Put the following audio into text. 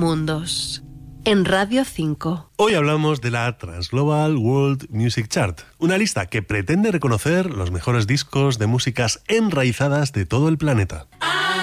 mundos. En Radio 5. Hoy hablamos de la Transglobal World Music Chart, una lista que pretende reconocer los mejores discos de músicas enraizadas de todo el planeta.